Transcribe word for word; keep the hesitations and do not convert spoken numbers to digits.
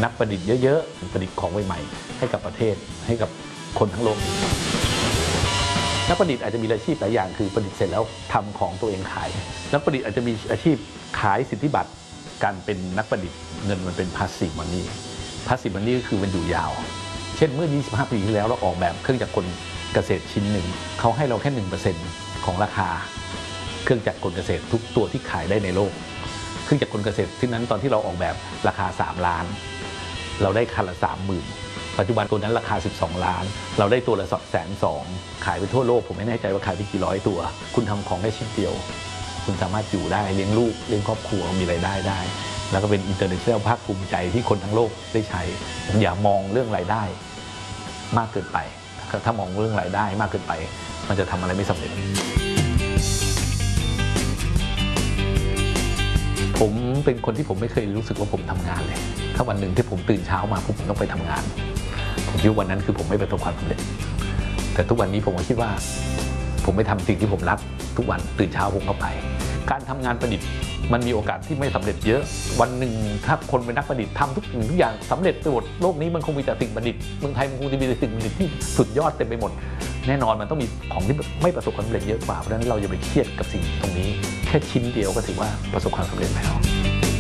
นักประดิษฐ์เยอะๆประดิษฐ์ของใหม่ๆให้กับประเทศให้กับคนทั้งโลกนักประดิษฐ์อาจจะมีอาชีพหลายอย่างคือประดิษฐ์เสร็จแล้วทำของตัวเองขายนักประดิษฐ์อาจจะมีอาชีพขายสิทธิบัตรการเป็นนักประดิษฐ์เงินมันเป็น passive money passive money ก็คือมันอยู่ยาวเช่นเมื่อยี่สิบห้าปีที่แล้วเราออกแบบเครื่องจักรกลเกษตรชิ้นหนึ่งเขาให้เราแค่ หนึ่งเปอร์เซ็นต์ ของราคาเครื่องจักรกลเกษตรทุกตัวที่ขายได้ในโลกเครื่องจักรกลเกษตรที่นั้นตอนที่เราออกแบบราคาสามล้านเราได้คันละ สามหมื่น ปัจจุบันตัวนั้นราคาสิบสองล้านเราได้ตัวละสองแสนสองขายไปทั่วโลกผมไม่แน่ใจว่าขายไปกี่ร้อยตัวคุณทำของได้ชิ้นเดียวคุณสามารถอยู่ได้เลี้ยงลูกเลี้ยงครอบครัวมีรายได้ได้แล้วก็เป็นอินเตอร์เนชั่นแนลภาคภูมิใจที่คนทั้งโลกได้ใช้อย่ามองเรื่องรายได้มากเกินไปถ้ามองเรื่องรายได้มากเกินไปมันจะทำอะไรไม่สำเร็จผมเป็นคนที่ผมไม่เคยรู้สึกว่าผมทำงานเลยถ้าวันหนึ่งที่ผมตื่นเช้ามาผมต้องไปทำงานผมคิดว่าวันนั้นคือผมไม่ประสบความสำเร็จแต่ทุกวันนี้ผมก็คิดว่าผมไม่ทำสิ่งที่ผมรักทุกวันตื่นเช้าผมก็ไปการทำงานประดิษฐ์มันมีโอกาสที่ไม่สำเร็จเยอะวันหนึ่งถ้าคนเป็นนักประดิษฐ์ทำทุกสิ่งทุกอย่างสำเร็จไปหมดโลกนี้มันคงมีแต่สิ่งประดิษฐ์เมืองไทยมันคงจะมีแต่สิ่งประดิษฐ์ที่สุดยอดเต็มไปหมดแน่นอนมันต้องมีของที่ไม่ประสบความสำเร็จเยอะกว่าเพราะฉะนั้นเราอย่าไปเครียดกับสิ่งตรงนี้แค่ชิ้นเดียวก็ถือว่าประสบความสำเร็จแล้ว